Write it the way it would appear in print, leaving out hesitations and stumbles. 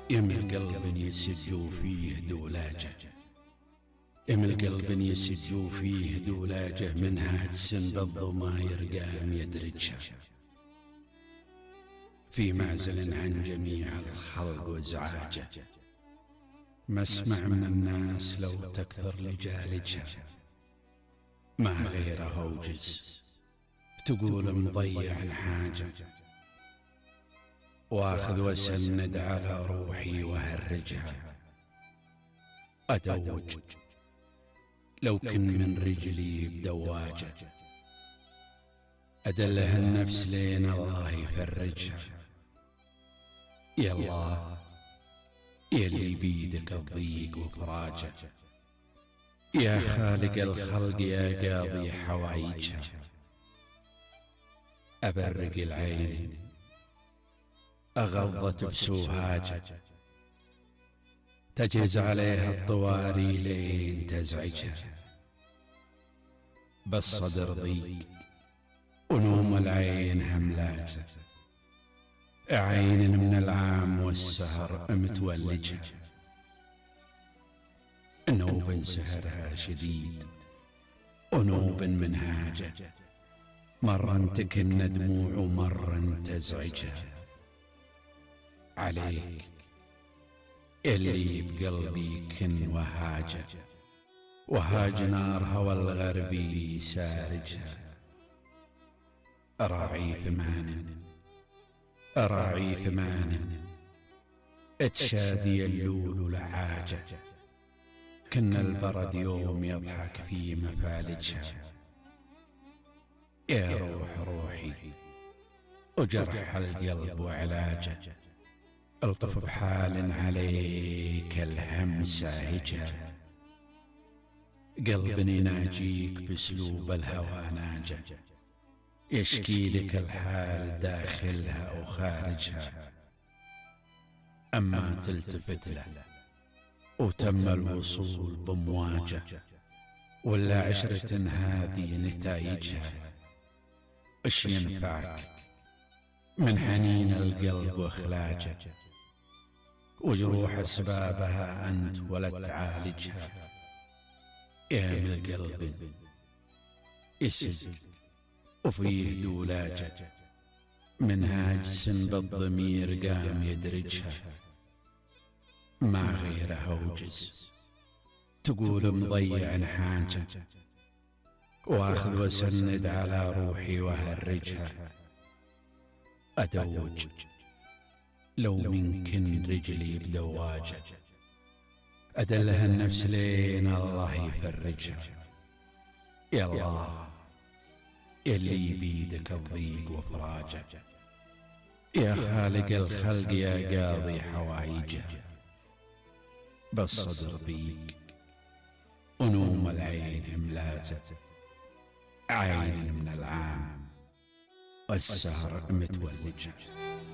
يمل قلب يسج فيه دولاجه، يمل قلب يسج فيه دولاجه، منها تسن بالضماير قام يدرجها، في معزل عن جميع الخلق وازعاجه، مسمع من الناس لو تكثر لجالجها، ما غيره اوجز تقول مضيع حاجه، واخذ وسند على روحي وهرجها، ادوج لو كن من رجلي بدواجه، ادلها النفس لين الله يفرجها، يا الله يا اللي بيدك الضيق وفراجه، يا خالق الخلق يا قاضي حوايجها، أبرق العين أغضت بسوهاجه، تجهز عليها الطواري لين تزعجها، بالصدر ضيق ونوم العين هملاجه، عين من العام والسهر متولجها، نوب سهرها شديد ونوب منهاجه، مرا تكن دموع ومرا تزعجها، عليك اللي بقلبي كن وهاجه، وهاج نار هوى الغربي سارجها، أراعي ثمان اتشادي اللول لعاجه، كن البرد يوم يضحك في مفالجها، يا روحي وجرح القلب وعلاجه، الطف بحال عليك الهم ساهجها، قلب يناجيك باسلوب الهوى ناجه، يشكي لك الحال داخلها وخارجها، أما تلتفت له وتم الوصول بمواجه، ولا عشرة هذه نتائجها، اش ينفعك من حنين القلب واخلاجه، وجروح اسبابها انت ولا تعالجها، يا من قلب يسج وفيه دولاجه، منهاج سن بالضمير قام يدرجها، ما غيره اوجز تقول مضيع حاجه، واخذ وسند على روحي وهرجها، ادوج لو منكن رجلي بدواجه، ادلها النفس لين الله يفرجها، يا الله يا اللي بيدك الضيق وفراجه، يا خالق الخلق يا قاضي حوايجه، بالصدر ضيق ونوم العين ملازه، عين من العام والسهر متولجه.